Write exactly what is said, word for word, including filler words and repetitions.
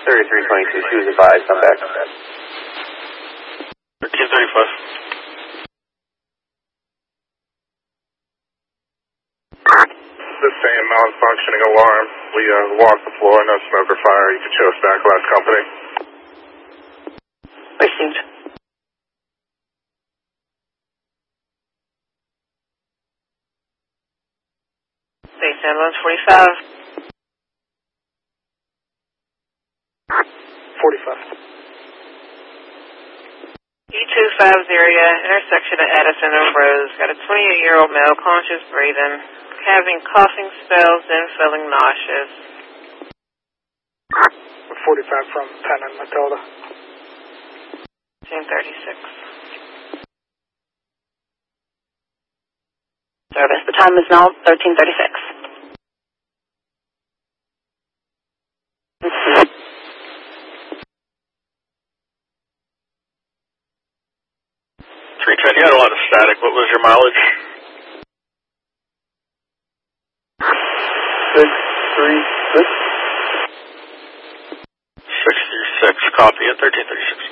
thirty-three twenty-two, she was advised, I'm back. thirteen thirty-five. The same non-functioning alarm. We uh, walked the floor, no smoke or fire. You can show us back last company. Received. Base ambulance forty-five. forty-five. E two fifty intersection at Addison and Rose. Got a twenty-eight-year-old male, conscious breathing, having coughing spells and feeling nauseous. forty-five from ten and Matilda. thirteen thirty-six. Service. The time is now thirteen thirty-six. three ten, you had a lot of static. What was your mileage? six three six. six three six, copy at thirteen thirty-six.